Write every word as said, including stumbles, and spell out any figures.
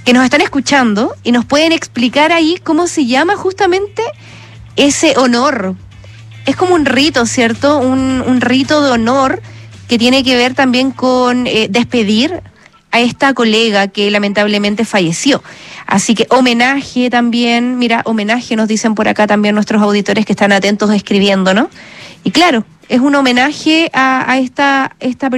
que nos están escuchando y nos pueden explicar ahí cómo se llama justamente ese honor. Es como un rito, ¿cierto? Un, un rito de honor que tiene que ver también con eh, despedir a esta colega que lamentablemente falleció. Así que homenaje también, mira, homenaje nos dicen por acá también nuestros auditores que están atentos escribiendo, ¿no? Y claro, es un homenaje a, a esta, esta persona